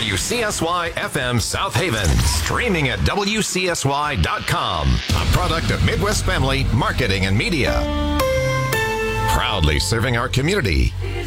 WCSY FM South Haven. Streaming at WCSY.com. A product of Midwest Family Marketing and Media. Proudly serving our community.